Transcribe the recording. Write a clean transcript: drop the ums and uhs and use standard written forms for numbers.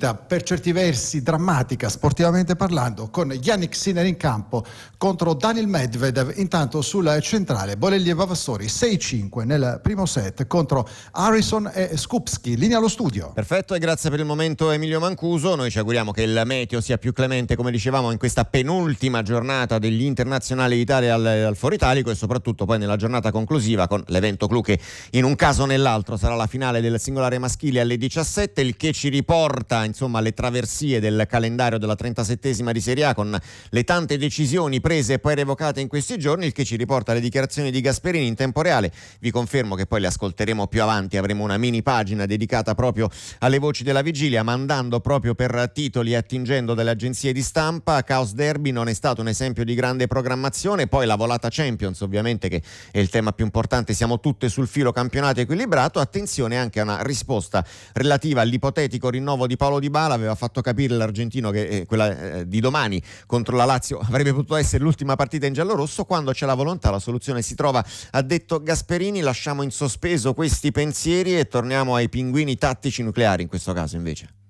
partita per certi versi drammatica sportivamente parlando, con Yannick Sinner in campo contro Daniil Medvedev. Intanto sul centrale Bolellieva Vassori 6-5 nel primo set contro Harrison e Skupski. Linea allo studio. Perfetto, e grazie per il momento Emilio Mancuso. Noi ci auguriamo che il meteo sia più clemente, come dicevamo, in questa penultima giornata degli internazionali d'Italia al Foro Italico, e soprattutto poi nella giornata conclusiva con l'evento clou che in un caso o nell'altro sarà la finale del singolare maschile alle 17, il che ci riporta insomma alle traversie del calendario della 37esima di Serie A, con le tante decisioni prese e poi revocate in questi giorni, il che ci riporta alle dichiarazioni di Gasperini in tempo reale. Vi confermo che poi le ascolteremo più avanti, avremo una mini pagina dedicata proprio alle voci della vigilia, mandando proprio per titoli e attingendo dalle agenzie di stampa: Chaos Derby non è stato un esempio di grande programmazione, poi la volata Champions ovviamente che è il tema più importante, siamo tutte sul filo, campionato equilibrato. Attenzione anche a una risposta relativa all'ipotetico rinnovo di Paulo Dybala. Aveva fatto capire l'argentino che quella di domani contro la Lazio avrebbe potuto essere l'ultima partita in giallorosso. Quando c'è la volontà la soluzione si trova, ha detto Gasperini. Lasciamo in sospeso questi pensieri e torniamo ai pinguini tattici nucleari in questo caso invece.